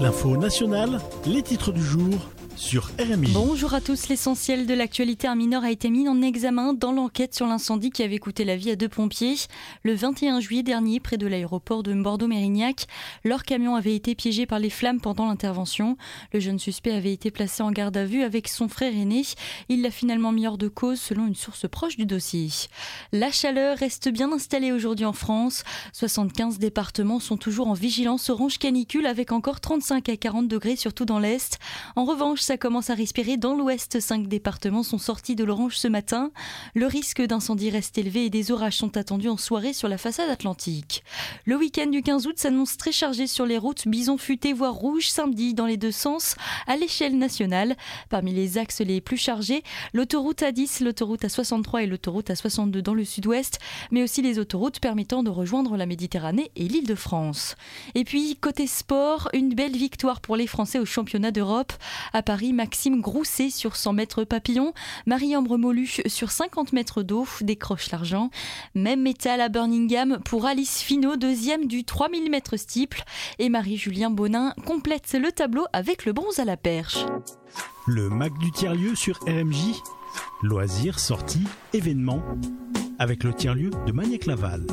L'info nationale, les titres du jour sur RMI. Bonjour à tous, l'essentiel de l'actualité. Un mineur a été mis en examen dans l'enquête sur l'incendie qui avait coûté la vie à 2 pompiers. Le 21 juillet dernier, près de l'aéroport de Bordeaux-Mérignac, leur camion avait été piégé par les flammes pendant l'intervention. Le jeune suspect avait été placé en garde à vue avec son frère aîné. Il l'a finalement mis hors de cause selon une source proche du dossier. La chaleur reste bien installée aujourd'hui en France. 75 départements sont toujours en vigilance orange canicule avec encore 35 à 40 degrés surtout dans l'Est. En revanche, ça commence à respirer dans l'ouest. 5 départements sont sortis de l'orange ce matin. Le risque d'incendie reste élevé et des orages sont attendus en soirée sur la façade atlantique. Le week-end du 15 août s'annonce très chargé sur les routes. Bison futé voire rouge samedi dans les deux sens à l'échelle nationale. Parmi les axes les plus chargés, l'autoroute A10, l'autoroute A63 et l'autoroute A62 dans le sud-ouest, mais aussi les autoroutes permettant de rejoindre la Méditerranée et l'Île-de-France. Et puis, côté sport, une belle victoire pour les Français au championnat d'Europe. À Paris, Maxime Grousset sur 100 mètres papillon, Marie-Ambre Molu sur 50 mètres d'eau décroche l'argent. Même métal à Birmingham pour Alice Finot, deuxième du 3000 mètres steeple. Et Marie-Julien Bonin complète le tableau avec le bronze à la perche. Le Mac du tiers-lieu sur RMJ. Loisirs, sorties, événements. Avec le tiers-lieu de Magnac-Laval.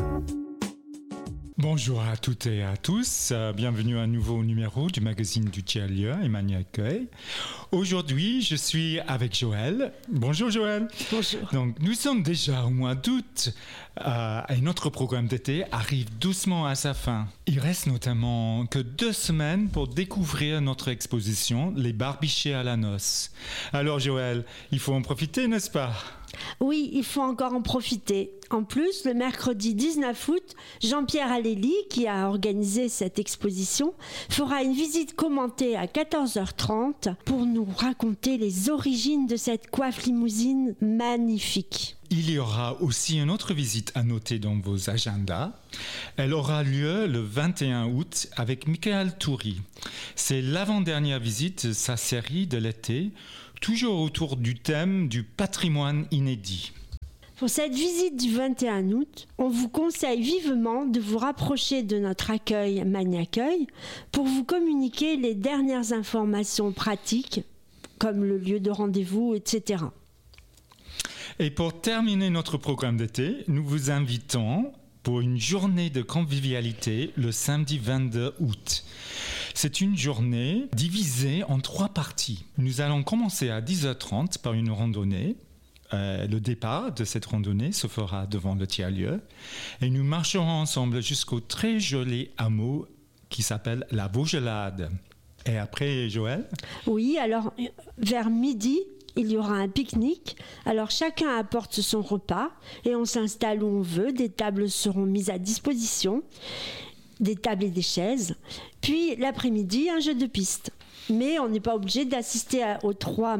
Bonjour à toutes et à tous, bienvenue à un nouveau numéro du magazine du tiers-lieu et Magnac-Accueil. Aujourd'hui, je suis avec Joël. Bonjour Joël. Bonjour. Donc, nous sommes déjà au mois d'août et notre programme d'été arrive doucement à sa fin. Il reste notamment que 2 semaines pour découvrir notre exposition Les Barbichés à la noce. Alors Joël, il faut en profiter, n'est-ce pas ? Oui, il faut encore en profiter. En plus, le mercredi 19 août, Jean-Pierre Aléli, qui a organisé cette exposition, fera une visite commentée à 14h30 pour nous raconter les origines de cette coiffe limousine magnifique. Il y aura aussi une autre visite à noter dans vos agendas. Elle aura lieu le 21 août avec Michael Toury. C'est l'avant-dernière visite de sa série de l'été, toujours autour du thème du patrimoine inédit. Pour cette visite du 21 août, on vous conseille vivement de vous rapprocher de notre accueil Magnac-Accueil pour vous communiquer les dernières informations pratiques, comme le lieu de rendez-vous, etc. Et pour terminer notre programme d'été, nous vous invitons pour une journée de convivialité le samedi 22 août. C'est une journée divisée en 3 parties. Nous allons commencer à 10h30 par une randonnée. Le départ de cette randonnée se fera devant le tiers-lieu et nous marcherons ensemble jusqu'au très joli hameau qui s'appelle la Vaugelade. Et après, Joël ? Oui, alors vers midi, il y aura un pique-nique. Alors chacun apporte son repas et on s'installe où on veut. Des tables seront mises à disposition, des tables et des chaises. Puis l'après-midi, un jeu de piste. Mais on n'est pas obligé d'assister aux 3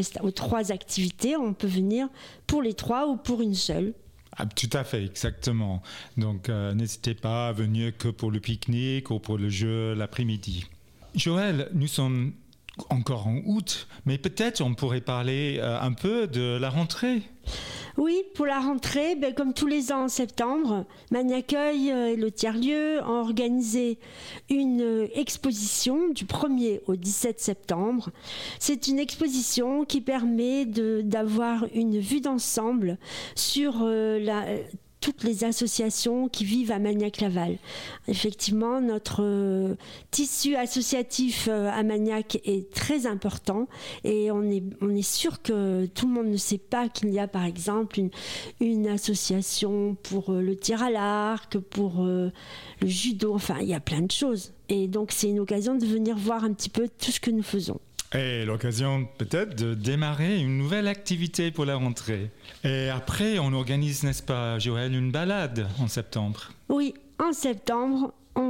activités. On peut venir pour les 3 ou pour une seule. Ah, tout à fait, exactement. Donc n'hésitez pas à venir que pour le pique-nique ou pour le jeu l'après-midi. Joël, nous sommes encore en août, mais peut-être on pourrait parler un peu de la rentrée. Oui, pour la rentrée, comme tous les ans en septembre, Magnac-Accueil et le tiers-lieu ont organisé une exposition du 1er au 17 septembre. C'est une exposition qui permet d'avoir une vue d'ensemble sur toutes les associations qui vivent à Magnac-Laval. Effectivement, notre tissu associatif à Magnac est très important et on est sûr que tout le monde ne sait pas qu'il y a par exemple une association pour le tir à l'arc, pour le judo, enfin il y a plein de choses. Et donc c'est une occasion de venir voir un petit peu tout ce que nous faisons. Et l'occasion peut-être de démarrer une nouvelle activité pour la rentrée. Et après, on organise, n'est-ce pas, Joël, une balade en septembre ? Oui, en septembre,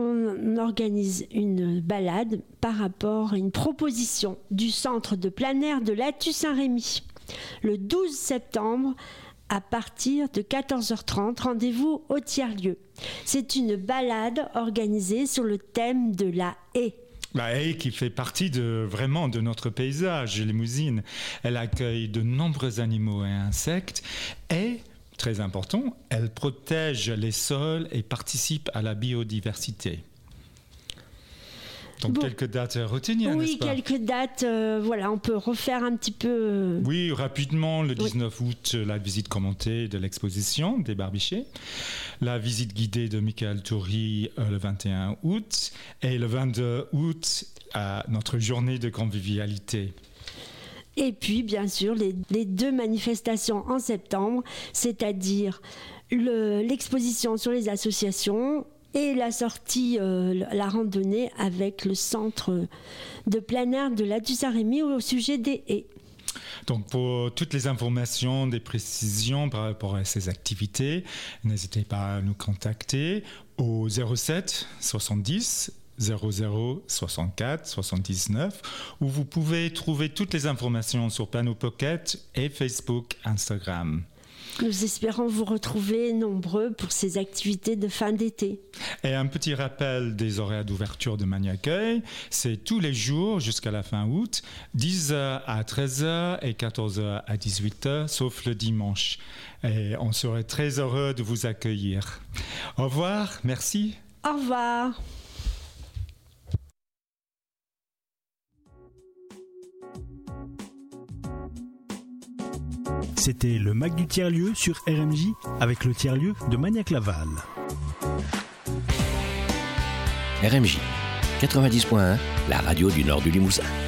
on organise une balade par rapport à une proposition du centre de plein air de Lathu-Saint-Rémy. Le 12 septembre, à partir de 14h30, rendez-vous au tiers-lieu. C'est une balade organisée sur le thème de la haie. La haie qui fait partie vraiment de notre paysage limousine. Elle accueille de nombreux animaux et insectes et, très important, elle protège les sols et participe à la biodiversité. Donc quelques dates à retenir, n'est-ce pas ? Oui, quelques dates. Voilà, on peut refaire un petit peu. Oui, rapidement, le 19 août, la visite commentée de l'exposition des Barbichets, la visite guidée de Michael Toury le 21 août et le 22 août, notre journée de convivialité. Et puis, bien sûr, les 2 manifestations en septembre, c'est-à-dire l'exposition sur les associations et la sortie, la randonnée avec le centre de plein air de la Dussart-Rémy au sujet des haies. Donc pour toutes les informations, des précisions par rapport à ces activités, n'hésitez pas à nous contacter au 07 70 00 64 79 où vous pouvez trouver toutes les informations sur Panneau Pocket et Facebook, Instagram. Nous espérons vous retrouver nombreux pour ces activités de fin d'été. Et un petit rappel des horaires d'ouverture de Magny-Accueil, c'est tous les jours jusqu'à la fin août, 10h à 13h et 14h à 18h, sauf le dimanche. Et on serait très heureux de vous accueillir. Au revoir, merci. Au revoir. C'était le Mac du tiers-lieu sur RMJ avec le tiers-lieu de Magnac-Laval. RMJ 90.1, la radio du nord du Limousin.